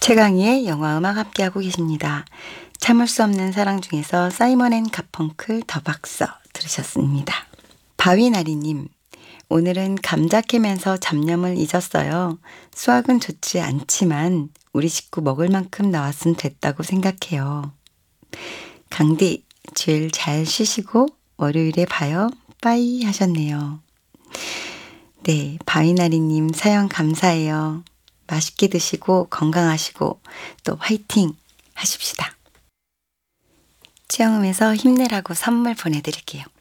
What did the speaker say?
최강희의 영화음악 함께하고 계십니다. 참을 수 없는 사랑 중에서 사이먼 앤 가펑클 더 박서 들으셨습니다. 바위나리님, 오늘은 감자 캐면서 잡념을 잊었어요. 수학은 좋지 않지만 우리 식구 먹을 만큼 나왔으면 됐다고 생각해요. 강디, 주일 잘 쉬시고 월요일에 봐요. 빠이 하셨네요. 네, 바위나리님 사연 감사해요. 맛있게 드시고 건강하시고 또 화이팅 하십시다. 치영음에서 힘내라고 선물 보내드릴게요.